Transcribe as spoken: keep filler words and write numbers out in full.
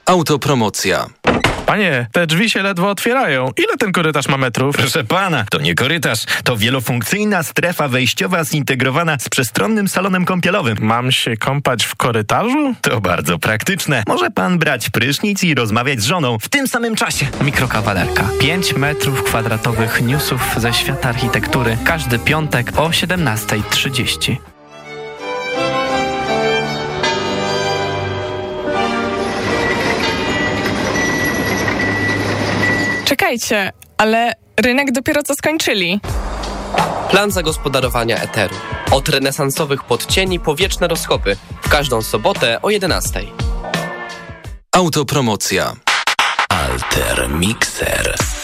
Autopromocja. Panie, te drzwi się ledwo otwierają. Ile ten korytarz ma metrów? Proszę pana, to nie korytarz. To wielofunkcyjna strefa wejściowa zintegrowana z przestronnym salonem kąpielowym. Mam się kąpać w korytarzu? To bardzo praktyczne. Może pan brać prysznic i rozmawiać z żoną w tym samym czasie. Mikrokawalerka. pięć metrów kwadratowych newsów ze świata architektury. Każdy piątek o siedemnasta trzydzieści. Czekajcie, ale rynek dopiero co skończyli. Plan zagospodarowania eteru. Od renesansowych podcieni po wieczne rozchopy. W każdą sobotę o jedenastej. Autopromocja. Alter Mixer.